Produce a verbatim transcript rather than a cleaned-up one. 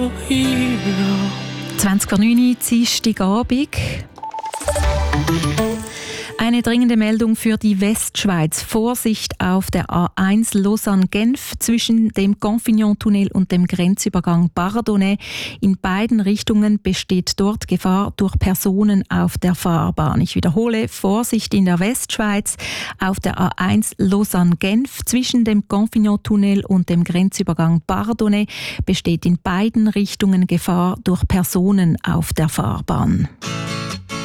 zwanzig vor neun, Dienstagabend. Eine dringende Meldung für die Westschweiz. Vorsicht auf der A eins Lausanne-Genf zwischen dem Confignon-Tunnel und dem Grenzübergang Bardonnay. In beiden Richtungen besteht dort Gefahr durch Personen auf der Fahrbahn. Ich wiederhole, Vorsicht in der Westschweiz auf der A eins Lausanne-Genf zwischen dem Confignon-Tunnel und dem Grenzübergang Bardonnay besteht in beiden Richtungen Gefahr durch Personen auf der Fahrbahn.